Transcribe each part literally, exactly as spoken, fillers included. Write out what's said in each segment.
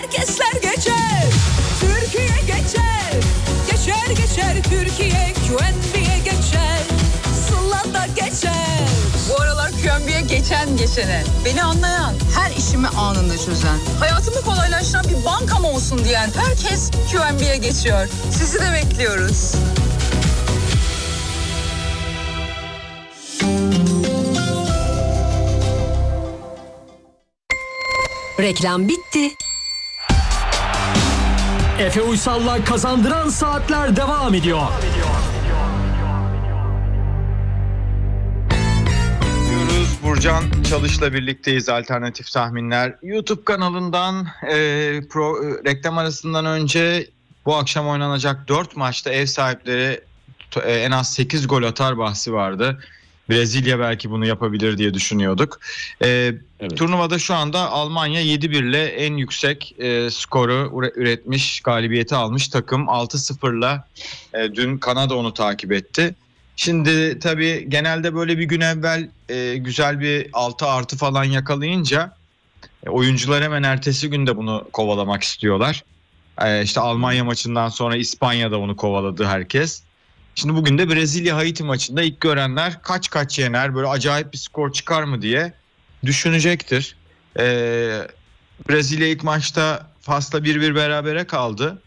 Herkesler geçer, Türkiye geçer, geçer geçer Türkiye, Q N B'ye geçer, Sıla da geçer. Bu aralar Q N B'ye geçen geçene, beni anlayan, her işimi anında çözen, hayatımı kolaylaştıran bir bankam olsun diyen herkes Q N B'ye geçiyor. Sizi de bekliyoruz. Reklam bitti. Efe Uysal'la Kazandıran Saatler devam ediyor. Burcan Çalış'la birlikteyiz. Alternatif Tahminler YouTube kanalından e, pro, e, reklam arasından önce bu akşam oynanacak dört maçta ev sahipleri e, en az sekiz gol atar bahsi vardı. Brezilya belki bunu yapabilir diye düşünüyorduk. E, evet. Turnuvada şu anda Almanya yedi bir ile en yüksek e, skoru üretmiş, galibiyeti almış takım. altı sıfırla e, dün Kanada onu takip etti. Şimdi tabii genelde böyle bir gün evvel e, güzel bir altı artı falan yakalayınca e, oyuncular hemen ertesi gün de bunu kovalamak istiyorlar. E, işte Almanya maçından sonra İspanya'da onu kovaladı herkes. Şimdi bugün de Brezilya-Haiti maçında ilk görenler kaç kaç yener, böyle acayip bir skor çıkar mı diye düşünecektir. E, Brezilya ilk maçta Fas'la bir bir berabere kaldı.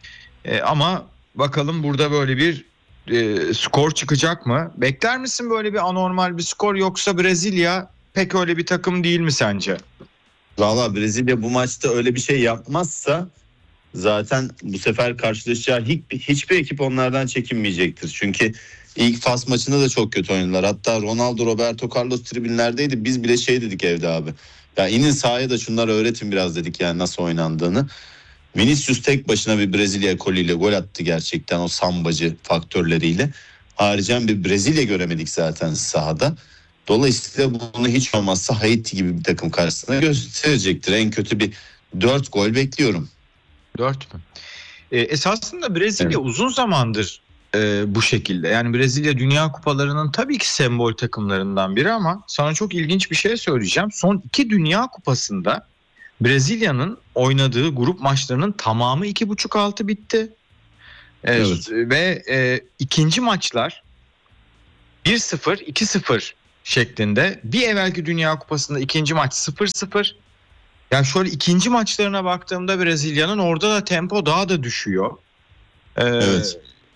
E, ama bakalım burada böyle bir E, skor çıkacak mı? Bekler misin böyle bir anormal bir skor, yoksa Brezilya pek öyle bir takım değil mi sence? Valla Brezilya bu maçta öyle bir şey yapmazsa zaten bu sefer karşılaşacağı hiç, hiçbir ekip onlardan çekinmeyecektir. Çünkü ilk Fas maçında da çok kötü oynadılar. Hatta Ronaldo, Roberto Carlos tribünlerdeydi. Biz bile şey dedik evde abi. Ya inin sahaya da şunları öğretin biraz dedik, yani nasıl oynandığını. Vinicius tek başına bir Brezilya golüyle gol attı gerçekten, o sambacı faktörleriyle. Haricen bir Brezilya göremedik zaten sahada. Dolayısıyla bunu hiç olmazsa Haiti gibi bir takım karşısında gösterecektir. En kötü bir dört gol bekliyorum. dört mü? E, esasında Brezilya evet. uzun zamandır e, bu şekilde. Yani Brezilya Dünya Kupalarının tabii ki sembol takımlarından biri, ama sana çok ilginç bir şey söyleyeceğim. Son iki Dünya Kupası'nda Brezilya'nın oynadığı grup maçlarının tamamı iki buçuk altı bitti. Ee, evet. Ve e, ikinci maçlar bir sıfır iki sıfır şeklinde. Bir evvelki Dünya Kupası'nda ikinci maç sıfır sıfır. Yani şöyle ikinci maçlarına baktığımda Brezilya'nın orada da tempo daha da düşüyor. Ee, evet.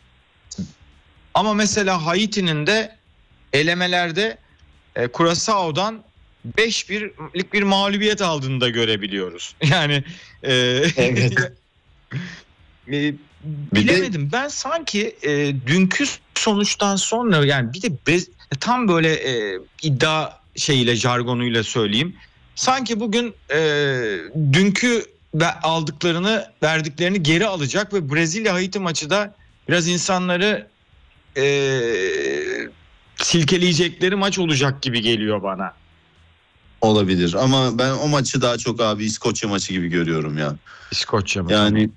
Ama mesela Haiti'nin de elemelerde e, Curaçao'dan beş birlik bir mağlubiyet aldığını da görebiliyoruz. Yani e, evet. e, bilemedim. Ben sanki e, dünkü sonuçtan sonra, yani bir de bez, tam böyle e, iddia şeyiyle, jargonuyla söyleyeyim. Sanki bugün e, dünkü aldıklarını, verdiklerini geri alacak ve Brezilya-Haiti maçı da biraz insanları e, silkeleyecekleri maç olacak gibi geliyor bana. Olabilir ama ben o maçı daha çok abi İskoçya maçı gibi görüyorum ya. İskoçya mı? Yani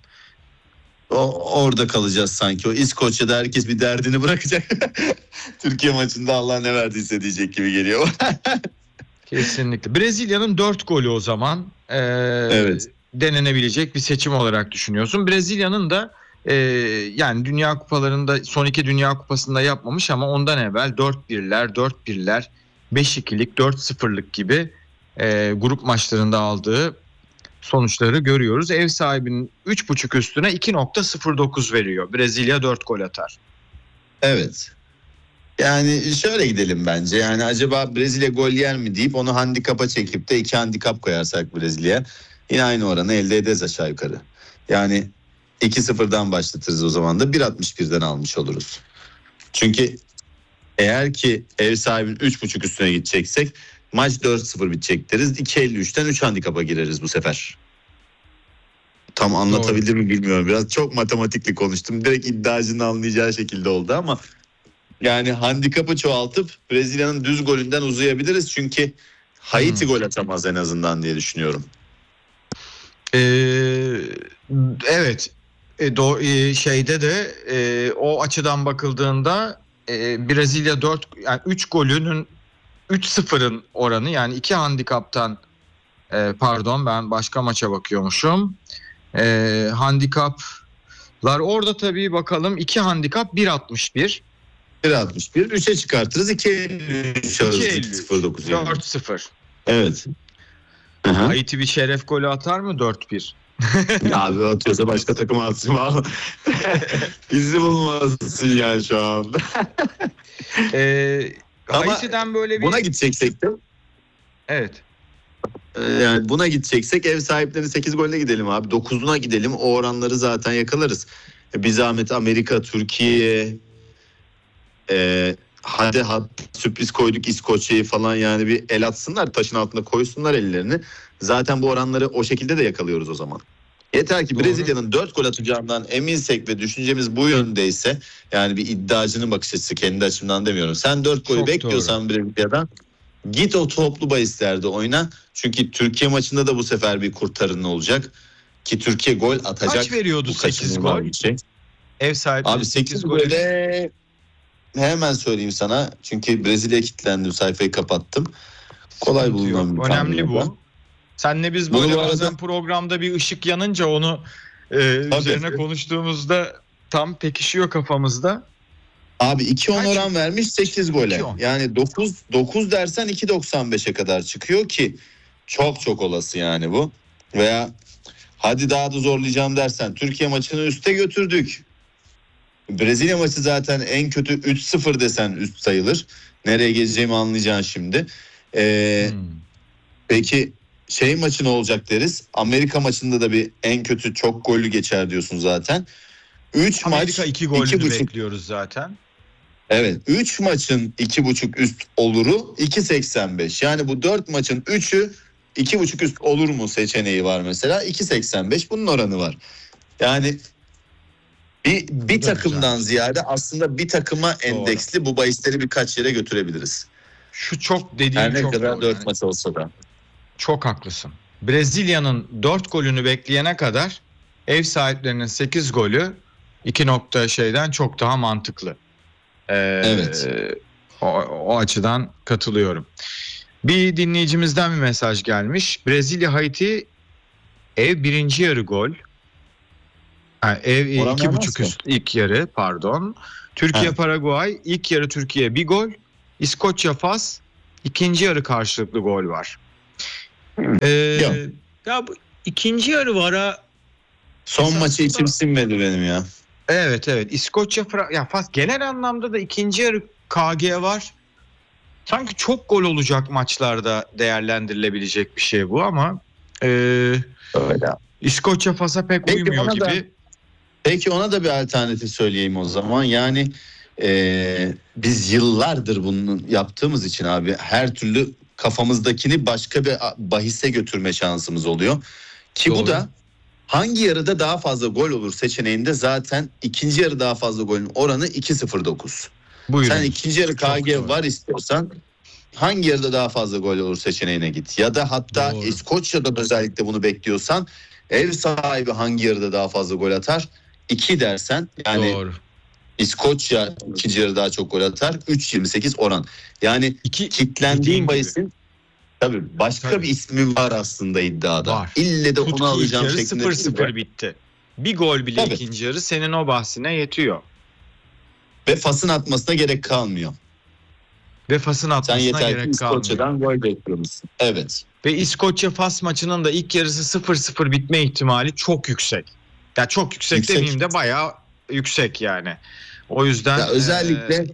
o, orada kalacağız sanki. O İskoçya'da herkes bir derdini bırakacak. Türkiye maçında Allah ne verdiyse diyecek gibi geliyor. Kesinlikle. Brezilya'nın dört golü o zaman e, evet. denenebilecek bir seçim olarak düşünüyorsun. Brezilya'nın da e, yani Dünya Kupalarında son iki Dünya Kupası'nda yapmamış ama ondan evvel dört birler, dört birler, beş ikilik, dört sıfırlık gibi e, grup maçlarında aldığı sonuçları görüyoruz. Ev sahibinin üç buçuk üstüne iki nokta sıfır dokuz veriyor. Brezilya dört gol atar. Evet. Yani şöyle gidelim bence. Yani acaba Brezilya gol yer mi deyip onu handikapa çekip de iki handikap koyarsak Brezilya, yine aynı oranı elde ederiz aşağı yukarı. Yani iki sıfırdan başlatırız, o zaman da bir altmış birden almış oluruz. Çünkü eğer ki ev sahibinin üç buçuk üstüne gideceksek maç dört sıfır bitecek deriz. iki elli üçten üç handikapa gireriz bu sefer. Tam anlatabildim mi bilmiyorum. Biraz çok matematikli konuştum. Direkt iddiacının anlayacağı şekilde oldu ama yani handikapı çoğaltıp Brezilya'nın düz golünden uzayabiliriz. Çünkü Haiti hmm. gol atamaz en azından diye düşünüyorum. Ee, evet. E, do- e, şeyde de e, o açıdan bakıldığında e, Brezilya dört, yani üç golünün üç sıfırın oranı, yani iki handikaptan Ee, pardon ben başka maça bakıyormuşum. Ee, handikaplar orada tabii bakalım. iki handikap bir altmış bir. bir altmış bir. üçe çıkartırız. iki elli üç arası sıfır dokuz. dört sıfır. Evet. Aha. Haiti bir şeref golü atar mı dört bir? Abi atıyorsa başka takım atsın. Bizi bulmasın yani şu an. Ee, Ama Haiti'den böyle bir... Buna gideceksek de Evet. e, yani buna gideceksek ev sahipleri sekiz golle gidelim abi. dokuzuna gidelim. O oranları zaten yakalarız. E, bir zahmet Amerika, Türkiye, e, hadi hatta sürpriz koyduk İskoçya'yı falan, yani bir el atsınlar, taşın altına koysunlar ellerini. Zaten bu oranları o şekilde de yakalıyoruz o zaman. Yeter ki Doğru. Brezilya'nın dört gol atacağından eminsek ve düşüncemiz bu yöndeyse, yani bir iddiacının bakış açısı, kendi açımdan demiyorum. Sen dört golü Çok bekliyorsan Brezilya'dan git o toplu bahislerde oyna. Çünkü Türkiye maçında da bu sefer bir kurtarın olacak. Ki Türkiye gol atacak. Kaç veriyordu Bu sekiz kaçınılmaz gol? bir şey. Ev sahipleri Abi sekiz sekiz gol. gole hemen söyleyeyim sana. Çünkü Brezilya'ya kilitlendim, sayfayı kapattım. Kolay Sıkıntı bulunan yok. bir Önemli tahmin bu. Senle biz Bunu böyle bu arada- bazen programda bir ışık yanınca onu e, üzerine konuştuğumuzda tam pekişiyor kafamızda. Abi iki on Kaç? oran vermiş sekiz gole. iki on. Yani dokuz dokuz dersen iki doksan beşe kadar çıkıyor ki çok çok olası yani bu. Veya hadi daha da zorlayacağım dersen Türkiye maçını üste götürdük. Brezilya maçı zaten en kötü üç sıfır desen üst sayılır. Nereye geleceğimi anlayacaksın şimdi. Ee, Hmm. Peki şey maçı ne olacak deriz. Amerika maçında da bir en kötü çok gollü geçer diyorsun zaten. üç Amerika maç iki golünü buçuk. bekliyoruz zaten. Evet, üç maçın iki buçuk üst oluru iki seksen beş. Yani bu dört maçın üçü iki buçuk üst olur mu seçeneği var mesela. iki seksen beş bunun oranı var. Yani bir bir da takımdan güzel. ziyade aslında bir takıma endeksli bu bahisleri birkaç yere götürebiliriz. Şu çok dediğin Her ne çok kadar doğru. dört Yani maç olsa da. çok haklısın. Brezilya'nın dört golünü bekleyene kadar ev sahiplerinin sekiz golü iki nokta şeyden çok daha mantıklı. Ee, Evet. O, o açıdan katılıyorum. Bir dinleyicimizden bir mesaj gelmiş. Brezilya Haiti ev birinci yarı gol. Ha, ev Oran iki vermez buçuk mi? üst ilk yarı pardon. Türkiye Ha. Paraguay ilk yarı Türkiye bir gol. İskoçya Fas ikinci yarı karşılıklı gol var. Ee, Yok. ya bu ikinci yarı vara Son Esasında- maçı içim sinmedi benim ya. evet evet İskoçya Fra- ya Fas genel anlamda da ikinci yarı K G var. Sanki çok gol olacak maçlarda değerlendirilebilecek bir şey bu ama e, Öyle. İskoçya Fas'a pek Peki, uymuyor ona da- gibi. Peki ona da bir alternatif söyleyeyim o zaman. Yani eee, biz yıllardır bunu yaptığımız için abi her türlü kafamızdakini başka bir bahise götürme şansımız oluyor. Ki Doğru. bu da hangi yarıda daha fazla gol olur seçeneğinde zaten ikinci yarı daha fazla golün oranı iki sıfır dokuz. Buyurun. Sen ikinci yarı K G doğru. var istiyorsan hangi yarıda daha fazla gol olur seçeneğine git. Ya da hatta Doğru. İskoçya'da özellikle bunu bekliyorsan ev sahibi hangi yarıda daha fazla gol atar? iki dersen yani Doğru. İskoçya ikinci yarı daha çok gol atar. üç yirmi sekiz oran. Yani İki dediğin kitlendiğin gibi. bahisin tabii başka Tabii. bir ismi var aslında iddiada. Var. İlle de Tut onu ki ilk alacağım yarı şeklinde sıfır değil sıfır de. bitti. Bir gol bile Tabii. ikinci yarı senin o bahsine yetiyor. Ve Fas'ın atmasına gerek kalmıyor. Ve Fas'ın Sen atmasına yeter ki gerek kalmıyor. İskoçya'dan gol bekliyorsun. Evet. Ve İskoçya Fas maçının da ilk yarısı sıfır sıfır bitme ihtimali çok yüksek. Ya çok yüksek, Yüksek. demeyeyim de bayağı yüksek yani. O yüzden Ya özellikle e,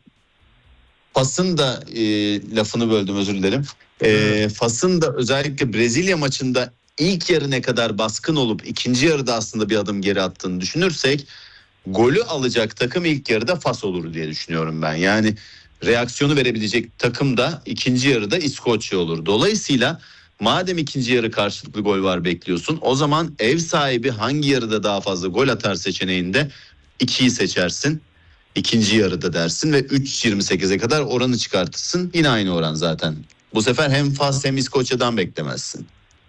Fas'ın da e, lafını böldüm, özür dilerim. E, Fas'ın da özellikle Brezilya maçında ilk yarı ne kadar baskın olup ikinci yarıda aslında bir adım geri attığını düşünürsek golü alacak takım ilk yarıda Fas olur diye düşünüyorum ben. Yani reaksiyonu verebilecek takım da ikinci yarıda İskoçya olur. Dolayısıyla madem ikinci yarı karşılıklı gol var bekliyorsun, o zaman ev sahibi hangi yarıda daha fazla gol atar seçeneğinde ikiyi seçersin. İkinci yarıda dersin ve üç yirmi sekize kadar oranı çıkartırsın. Yine aynı oran zaten. Bu sefer hem Fas hem İskoçya'dan beklemezsin.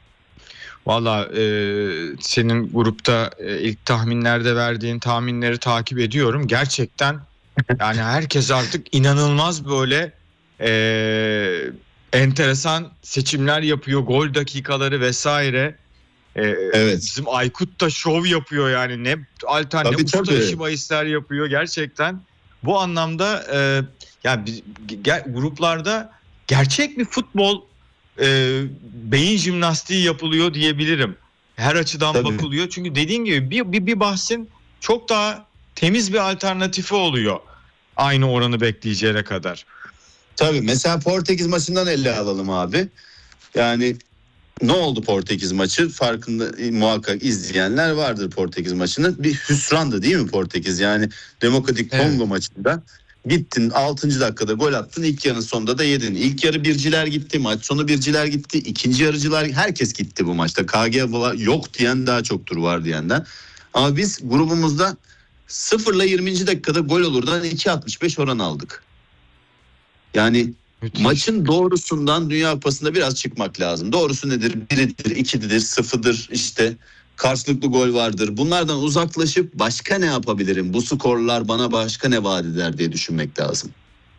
valla e, senin grupta e, ilk tahminlerde verdiğin tahminleri takip ediyorum. Gerçekten yani herkes artık inanılmaz böyle e, enteresan seçimler yapıyor, gol dakikaları vesaire. Ee, Evet. Bizim Aykut da şov yapıyor yani, ne alternatif Tabii, usta tabii. işi bahisler yapıyor gerçekten. Bu anlamda e, yani biz, ge- gruplarda gerçek bir futbol e, beyin jimnastiği yapılıyor diyebilirim. Her açıdan Tabii. bakılıyor. Çünkü dediğin gibi bir, bir, bir bahsin çok daha temiz bir alternatifi oluyor. Aynı oranı bekleyeceğine kadar. Tabii, mesela Portekiz maçından ele alalım abi. Yani ne oldu Portekiz maçı? Farkında muhakkak izleyenler vardır Portekiz maçını. Bir hüsrandı değil mi Portekiz? Yani Demokratik Evet. Kongo maçında gittin altıncı dakikada gol attın, ilk yarının sonunda da yedin. İlk yarı birciler gitti, maç sonu birciler gitti, ikinci yarıcılar, herkes gitti bu maçta. K G yok diyen daha çoktur, var diyenden. Ama biz grubumuzda sıfırla yirminci dakikada gol olurdan iki altmış beş oran aldık. Yani Müthiş. maçın doğrusundan Dünya Kupası'nda biraz çıkmak lazım. Doğrusu nedir? Biridir, ikidir, sıfırdır, işte karşılıklı gol vardır. Bunlardan uzaklaşıp başka ne yapabilirim? Bu skorlar bana başka ne vaat eder diye düşünmek lazım.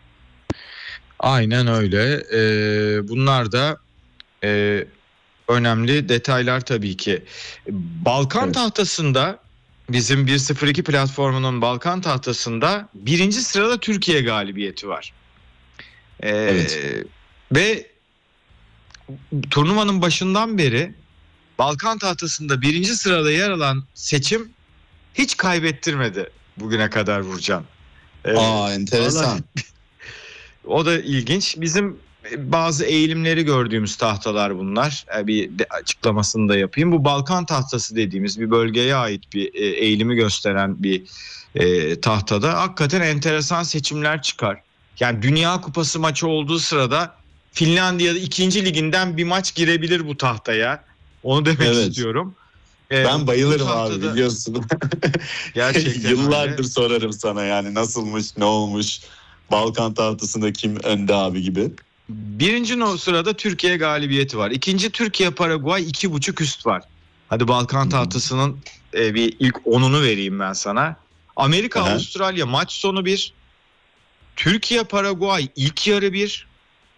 Aynen öyle. Ee, bunlar da e, önemli detaylar tabii ki. Balkan Evet. tahtasında, bizim bir sıfır iki platformunun Balkan tahtasında birinci sırada Türkiye galibiyeti var. Ee, Evet. Ve turnuvanın başından beri Balkan tahtasında birinci sırada yer alan seçim hiç kaybettirmedi bugüne kadar Burcan. Ee, Aa, enteresan. vallahi- O da ilginç. Bizim bazı eğilimleri gördüğümüz tahtalar bunlar. Bir de açıklamasını da yapayım. Bu Balkan tahtası dediğimiz bir bölgeye ait bir eğilimi gösteren bir e, tahtada hakikaten enteresan seçimler çıkar. Yani Dünya Kupası maçı olduğu sırada Finlandiya'da ikinci liginden bir maç girebilir bu tahtaya. Onu demek Evet. istiyorum. Ee, Ben bayılırım bu abi, tahtada- biliyorsun. Gerçekten Yıllardır öyle. sorarım sana, yani nasılmış, ne olmuş, Balkan tahtasında kim önde abi gibi. Birinci no- sırada Türkiye galibiyeti var. İkinci Türkiye Paraguay iki buçuk üst var. Hadi Balkan tahtasının e, bir ilk onunu vereyim ben sana. Amerika Aha. Avustralya maç sonu bir. Türkiye Paraguay ilk yarı bir.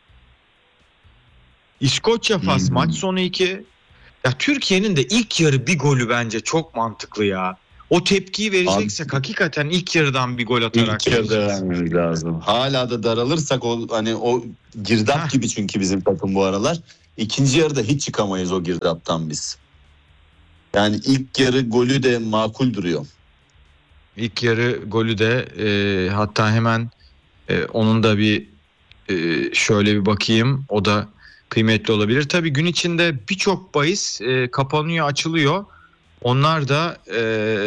İskoçya Fas Hmm. maç sonu iki. Ya Türkiye'nin de ilk yarı bir golü bence çok mantıklı ya. O tepkiyi vereceksek hakikaten ilk yarıdan bir gol atarak. İlk yarıda vermemiz lazım. Hala da daralırsak o hani o girdap Heh. gibi çünkü bizim takım bu aralar. İkinci yarıda hiç çıkamayız o girdaptan biz. Yani ilk yarı golü de makul duruyor. İlk yarı golü de e, hatta hemen e, onun da bir e, şöyle bir bakayım, o da kıymetli olabilir. Tabii gün içinde birçok bahis e, kapanıyor, açılıyor. Onlar da e,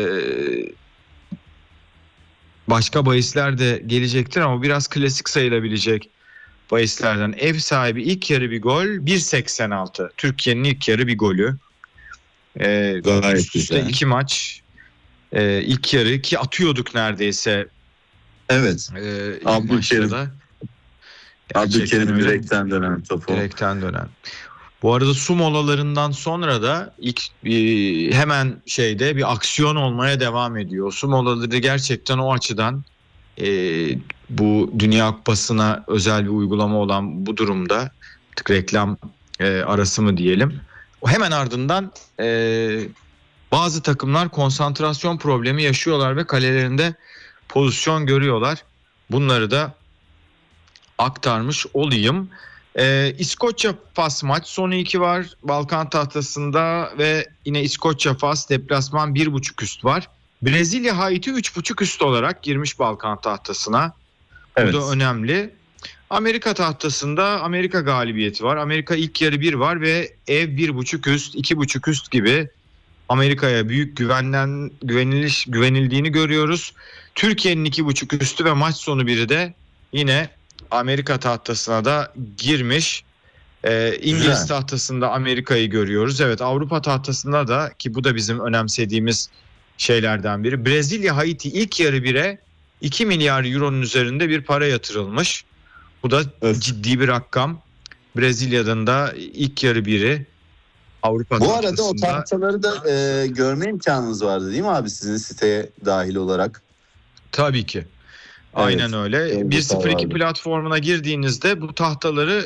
başka bahisler de gelecektir ama biraz klasik sayılabilecek bahislerden. Ev sahibi ilk yarı bir gol bir seksen altı. Türkiye'nin ilk yarı bir golü. E, Gayet üst üste güzel. iki maç. E, ilk yarı ki atıyorduk neredeyse. Evet. Ee, ilk Abdülkerim. maçta da gerçekten Abdülkerim öyle, direkten dönen topu. direkten dönen. Bu arada su molalarından sonra da ilk e, hemen şeyde bir aksiyon olmaya devam ediyor. Su molaları gerçekten o açıdan e, bu Dünya Kupası'na özel bir uygulama olan bu durumda artık reklam e, arası mı diyelim. O hemen ardından e, bazı takımlar konsantrasyon problemi yaşıyorlar ve kalelerinde pozisyon görüyorlar. Bunları da aktarmış olayım. Ee, İskoçya Fas maç sonu iki var Balkan tahtasında ve yine İskoçya Fas deplasman bir buçuk üst var. Brezilya Haiti üç buçuk üst olarak girmiş Balkan tahtasına. Evet. Bu da önemli. Amerika tahtasında Amerika galibiyeti var. Amerika ilk yarı bir var ve ev bir buçuk üst, iki buçuk üst gibi Amerika'ya büyük güvenilen, güveniliş, güvenildiğini görüyoruz. Türkiye'nin iki buçuk üstü ve maç sonu biri de yine Amerika tahtasına da girmiş. Ee, İngiliz Güzel. tahtasında Amerika'yı görüyoruz. Evet, Avrupa tahtasında da, ki bu da bizim önemsediğimiz şeylerden biri. Brezilya Haiti ilk yarı bire iki milyar euronun üzerinde bir para yatırılmış. Bu da Evet. ciddi bir rakam. Brezilya'dan da ilk yarı biri Avrupa Bu arada o tahtasında. tahtaları da e, görme imkanınız vardı değil mi abi, sizin siteye dahil olarak? Tabii ki. Aynen öyle. Evet, bir sıfır iki vardı. platformuna girdiğinizde bu tahtaları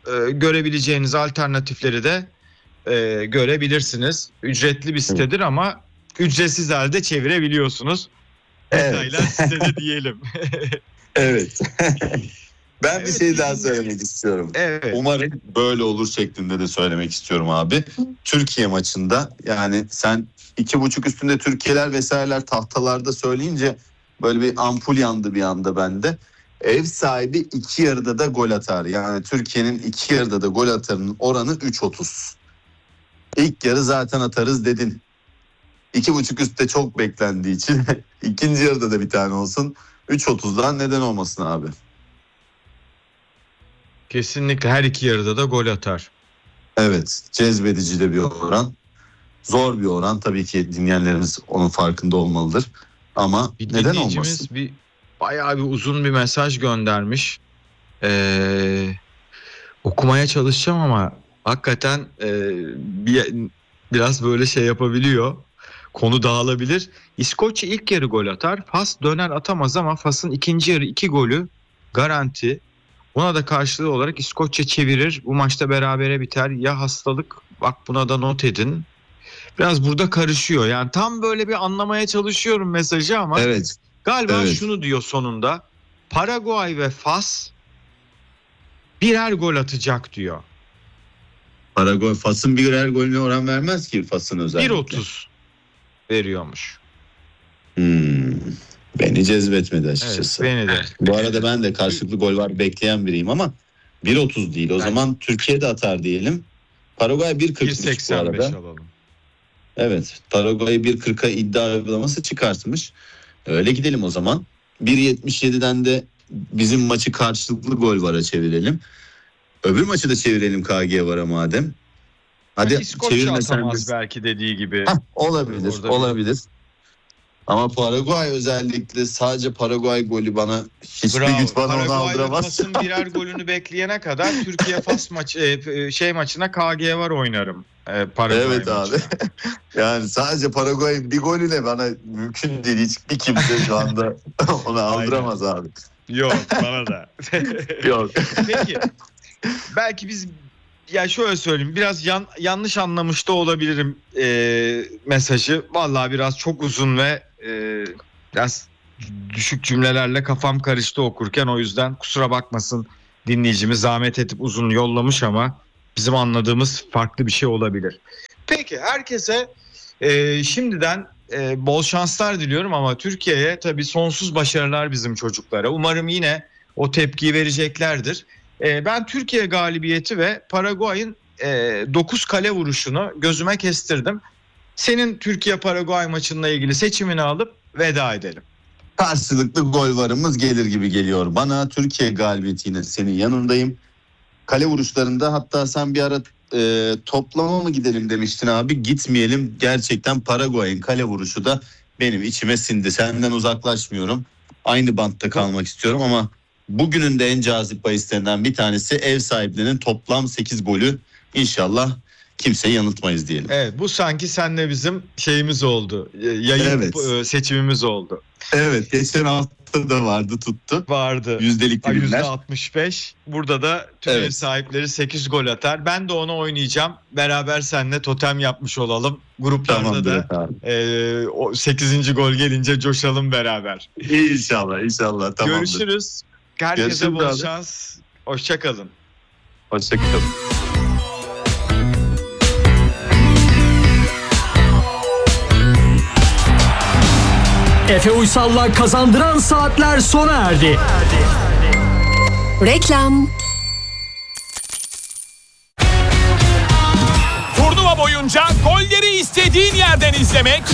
e, görebileceğiniz alternatifleri de e, görebilirsiniz. Ücretli bir sitedir ama ücretsiz halde çevirebiliyorsunuz. Evet. Detaylar sitede diyelim. Evet. Ben Evet, bir şey daha bizim- söylemek istiyorum. Evet. Umarım böyle olur şeklinde de söylemek istiyorum abi. Türkiye maçında yani sen iki buçuk üstünde Türkiye'ler vesaireler tahtalarda söyleyince böyle bir ampul yandı bir anda bende. Ev sahibi iki yarıda da gol atar. Yani Türkiye'nin iki yarıda da gol atarının oranı üç otuz. İlk yarı zaten atarız dedin. İki buçuk üstte çok beklendiği için ikinci yarıda da bir tane olsun. üç otuzdan neden olmasın abi? Kesinlikle her iki yarıda da gol atar. Evet, cezbedici de bir oran. Zor bir oran, tabii ki dinleyenlerimiz onun farkında olmalıdır. Ama Bir neden dinleyicimiz olmasın? bir bayağı bir uzun bir mesaj göndermiş. Ee, okumaya çalışacağım ama hakikaten e, bir, biraz böyle şey yapabiliyor. Konu dağılabilir. İskoçya ilk yarı gol atar. Fas döner atamaz ama Fas'ın ikinci yarı iki golü garanti. Buna da karşılığı olarak İskoçya çevirir. Bu maçta berabere biter. Ya hastalık, bak buna da not edin. Biraz burada karışıyor. Yani tam böyle bir anlamaya çalışıyorum mesajı ama Evet, galiba evet. şunu diyor sonunda. Paraguay ve Fas birer gol atacak diyor. Paraguay Fas'ın birer golüne oran vermez ki, Fas'ın özellikle. bir otuz veriyormuş. Hmm, beni cezbetmedi Evet, açıkçası. beni de. Bu arada ben de karşılıklı gol var bekleyen biriyim ama bir otuz değil. O Ben- zaman Türkiye de atar diyelim. Paraguay bir bir kırk bu seksen beş arada. alalım. Evet, Paraguay bir kırka iddia uygulaması çıkartmış. Öyle gidelim o zaman. bir yetmiş yediden de bizim maçı karşılıklı gol vara çevirelim. Öbür maçı da çevirelim K G vara madem. Hadi Yani İskoçya çevirmesen atamaz de- belki dediği gibi. Hah, olabilir, Orada bir- olabilir. Ama Paraguay özellikle sadece Paraguay golü bana hiçbir Bravo. güç bana onu Paraguay ve aldıramaz. Fas'ın birer golünü bekleyene kadar Türkiye Fas maçı e, şey maçına K G var oynarım. E, Paraguay Evet abi. maçına. Yani sadece Paraguay'ın bir golüyle bana mümkün değil. Hiçbir kimse şu anda onu aldıramaz abi. Yok bana da. Yok. Peki. Belki biz ya şöyle söyleyeyim biraz yan, yanlış anlamış da olabilirim e, mesajı. Vallahi biraz çok uzun ve e, biraz düşük cümlelerle kafam karıştı okurken, o yüzden kusura bakmasın dinleyicimiz, zahmet edip uzun yollamış ama bizim anladığımız farklı bir şey olabilir. Peki herkese e, şimdiden e, bol şanslar diliyorum ama Türkiye'ye tabii sonsuz başarılar bizim çocuklara. Umarım yine o tepkiyi vereceklerdir. E, ben Türkiye galibiyeti ve Paraguay'ın e, dokuz kale vuruşunu gözüme kestirdim. Senin Türkiye-Paraguay maçınla ilgili seçimini alıp veda edelim. Karşılıklı gol varımız gelir gibi geliyor bana. Türkiye galibiyeti, yine senin yanındayım. Kale vuruşlarında hatta sen bir ara e, toplama mı gidelim demiştin abi. Gitmeyelim. Gerçekten Paraguay'ın kale vuruşu da benim içime sindi. Senden uzaklaşmıyorum. Aynı bantta kalmak istiyorum ama bugünün de en cazip bahislerinden bir tanesi ev sahiplerinin toplam sekiz golü. İnşallah kimseyi yanıltmayız diyelim. Evet, bu sanki seninle bizim şeyimiz oldu. E, yayın Evet. e, seçimimiz oldu. Evet, geçen hafta da vardı, tuttu. Vardı. Yüzdelik yüzde dilimler. altmış beş. Burada da tüm Evet. ev sahipleri sekiz gol atar. Ben de onu oynayacağım. Beraber seninle totem yapmış olalım. Gruplarda Tamamdır da abi. e, o sekizinci gol gelince coşalım beraber. İnşallah, inşallah. Tamamdır. Görüşürüz. Herkese Görüşürüz bol abi. şans. Hoşça kalın. Hoşçakalın. Efe Uysal'la kazandıran saatler sona erdi. Reklam. Turnuva boyunca golleri istediğin yerden izlemek,